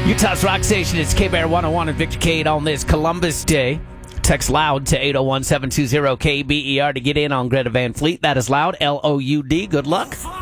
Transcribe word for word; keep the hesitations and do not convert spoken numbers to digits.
Utah's Rock Station, it's K-Bear one oh one and Victor Cade on this Columbus Day. Text loud to eight oh one, seven two zero, K B E R to get in on Greta Van Fleet. That is loud, L O U D. Good luck.